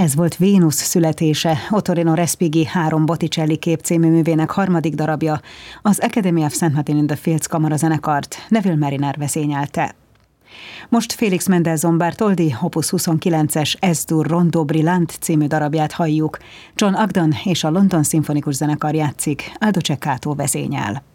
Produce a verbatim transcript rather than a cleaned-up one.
Ez volt Vénusz születése, Ottorino Respighi három Botticelli kép című művének harmadik darabja, az Academy of Saint Martin in the Fields kamarazenekart Neville Mariner vezényelte. Most Félix Mendelssohn Bartholdy opus huszonkilences Es-dur Rondo Brillant című darabját halljuk. John Ogden és a London Szimfonikus Zenekar játszik, Aldo Ceccato vezényel.